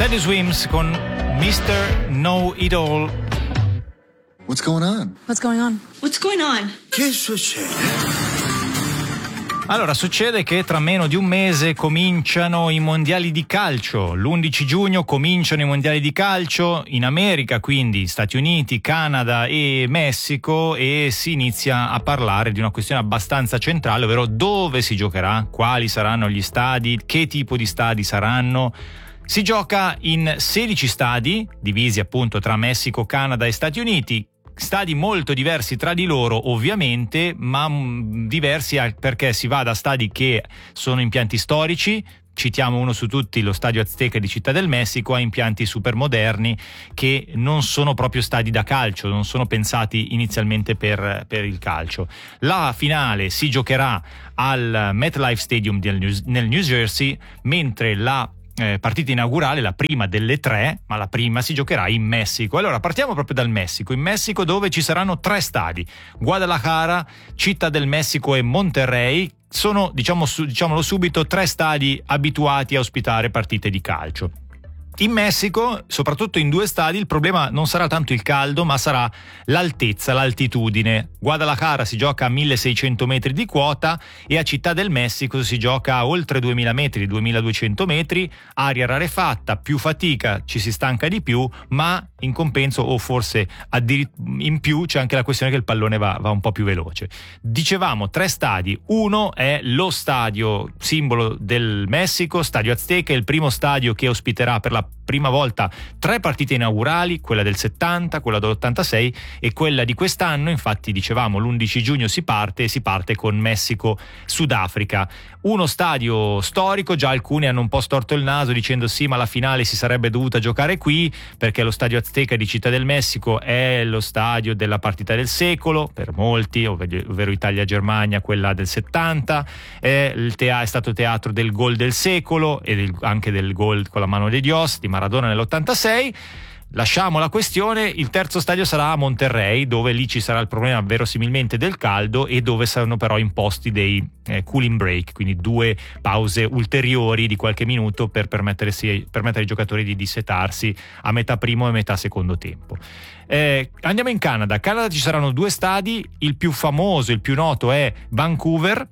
Teddy Swims con Mr. Know It All. What's going on? What's going on? What's going on? Che succede? Allora, succede che tra meno di un mese cominciano i mondiali di calcio. L'11 giugno cominciano i mondiali di calcio in America, quindi Stati Uniti, Canada e Messico, e si inizia a parlare di una questione abbastanza centrale, ovvero dove si giocherà, quali saranno gli stadi, che tipo di stadi saranno. Si gioca in 16 stadi, divisi appunto tra Messico, Canada e Stati Uniti. Stadi molto diversi tra di loro ovviamente, ma diversi perché si va da stadi che sono impianti storici, citiamo uno su tutti, lo Stadio Azteca di Città del Messico, a impianti super moderni che non sono proprio stadi da calcio, non sono pensati inizialmente per il calcio. La finale si giocherà al MetLife Stadium nel New Jersey, mentre la partita inaugurale, la prima delle tre, ma la prima si giocherà in Messico. Allora partiamo proprio dal Messico, in Messico dove ci saranno 3 stadi: Guadalajara, Città del Messico e Monterrey. Sono, diciamolo subito, 3 stadi abituati a ospitare partite di calcio. In Messico, soprattutto in 2 stadi, il problema non sarà tanto il caldo, ma sarà l'altezza, l'altitudine. Guadalajara si gioca a 1600 metri di quota e a Città del Messico si gioca a oltre 2000 metri, 2200 metri, aria rarefatta, più fatica, ci si stanca di più, ma in compenso, o forse in più, c'è anche la questione che il pallone va un po' più veloce. Dicevamo 3 stadi, uno è lo stadio simbolo del Messico, Stadio Azteca, il primo stadio che ospiterà per la prima volta 3 partite inaugurali, quella del 70, quella dell'86 e quella di quest'anno. Infatti dicevamo l'11 giugno si parte con Messico-Sudafrica. Uno stadio storico, già alcuni hanno un po' storto il naso dicendo sì, ma la finale si sarebbe dovuta giocare qui perché lo Stadio Azteca di Città del Messico è lo stadio della partita del secolo per molti, ovvero Italia-Germania, quella del 70, è stato teatro del gol del secolo e anche del gol con la mano di Dios di Maradona nell'86. Lasciamo la questione, il terzo stadio sarà a Monterrey, dove lì ci sarà il problema verosimilmente del caldo e dove saranno però imposti dei cooling break, quindi 2 pause ulteriori di qualche minuto per permettere ai giocatori di dissetarsi a metà primo e metà secondo tempo. Andiamo in Canada. A Canada ci saranno 2 stadi, il più famoso, il più noto è Vancouver,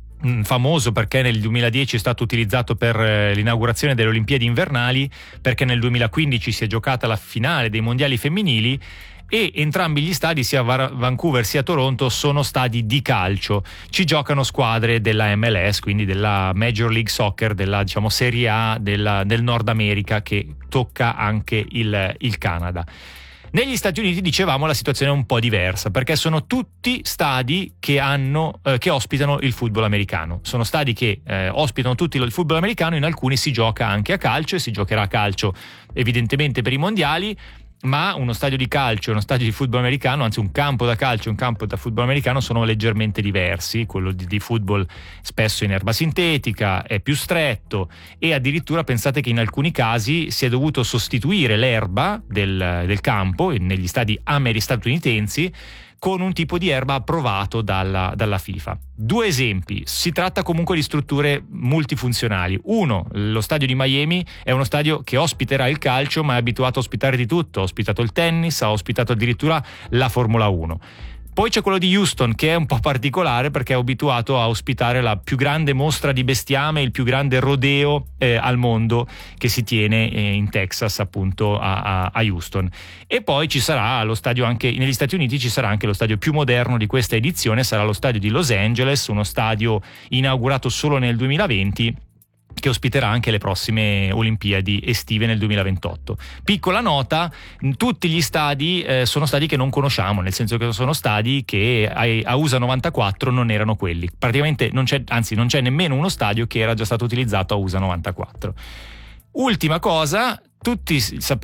famoso perché nel 2010 è stato utilizzato per l'inaugurazione delle Olimpiadi invernali, perché nel 2015 si è giocata la finale dei mondiali femminili, e entrambi gli stadi, sia Vancouver sia Toronto, sono stadi di calcio. Ci giocano squadre della MLS, quindi della Major League Soccer, della Serie A del Nord America, che tocca anche il Canada. Negli Stati Uniti, dicevamo, la situazione è un po' diversa perché sono tutti stadi che ospitano il football americano. Sono stadi che ospitano tutti il football americano, in alcuni si gioca anche a calcio e si giocherà a calcio evidentemente per i mondiali, ma uno stadio di calcio e uno stadio di football americano, anzi un campo da calcio e un campo da football americano, sono leggermente diversi. Quello di football spesso in erba sintetica, è più stretto e addirittura pensate che in alcuni casi si è dovuto sostituire l'erba del campo negli stadi statunitensi con un tipo di erba approvato dalla FIFA. 2 esempi: si tratta comunque di strutture multifunzionali. Uno, lo stadio di Miami, è uno stadio che ospiterà il calcio, ma è abituato a ospitare di tutto. Ha ospitato il tennis, ha ospitato addirittura la Formula 1. Poi c'è quello di Houston, che è un po' particolare perché è abituato a ospitare la più grande mostra di bestiame, il più grande rodeo al mondo, che si tiene in Texas, appunto a Houston. E poi ci sarà allo stadio, anche negli Stati Uniti ci sarà anche lo stadio più moderno di questa edizione, sarà lo stadio di Los Angeles, uno stadio inaugurato solo nel 2020, che ospiterà anche le prossime Olimpiadi estive nel 2028. Piccola nota: tutti gli stadi sono stadi che non conosciamo, nel senso che sono stadi che a USA 94 non erano quelli. Praticamente non c'è nemmeno uno stadio che era già stato utilizzato a USA 94. Ultima cosa, tutti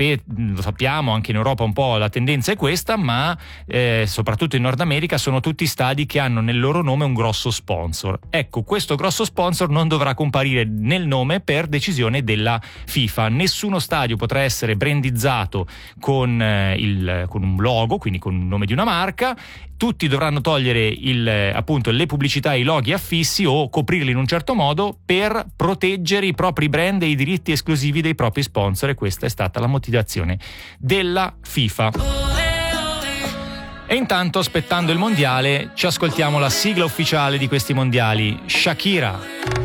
lo sappiamo, anche in Europa un po' la tendenza è questa, ma soprattutto in Nord America sono tutti stadi che hanno nel loro nome un grosso sponsor. Ecco, questo grosso sponsor non dovrà comparire nel nome per decisione della FIFA. Nessuno stadio potrà essere brandizzato con un logo, quindi con il nome di una marca. Tutti dovranno togliere appunto le pubblicità e i loghi affissi o coprirli in un certo modo per proteggere i propri brand e i diritti esclusivi dei propri sponsor, e questa è stata la motivazione della FIFA. E intanto, aspettando il mondiale, ci ascoltiamo la sigla ufficiale di questi mondiali, Shakira.